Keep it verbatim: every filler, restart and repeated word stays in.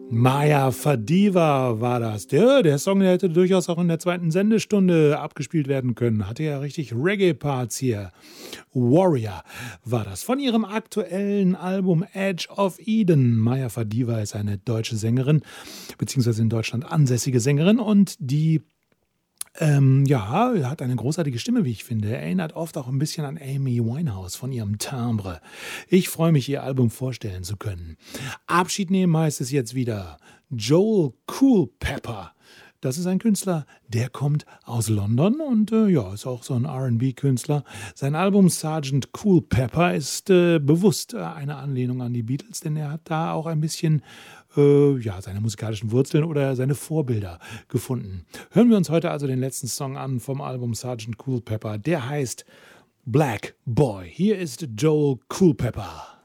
Maya Fadiva war das. Der, der Song, der hätte durchaus auch in der zweiten Sendestunde abgespielt werden können. Hatte ja richtig Reggae-Parts hier. Warrior war das. Von ihrem aktuellen Album Edge of Eden. Maya Fadiva ist eine deutsche Sängerin, beziehungsweise in Deutschland ansässige Sängerin. Und die Ähm, ja, hat eine großartige Stimme, wie ich finde. Erinnert oft auch ein bisschen an Amy Winehouse von ihrem Timbre. Ich freue mich, ihr Album vorstellen zu können. Abschied nehmen heißt es jetzt wieder. Joel Culpepper. Das ist ein Künstler, der kommt aus London und äh, ja, ist auch so ein R and B-Künstler. Sein Album Sergeant Culpepper ist äh, bewusst äh, eine Anlehnung an die Beatles, denn er hat da auch ein bisschen äh, ja, seine musikalischen Wurzeln oder seine Vorbilder gefunden. Hören wir uns heute also den letzten Song an vom Album Sergeant Culpepper. Der heißt Black Boy. Hier ist Joel Culpepper.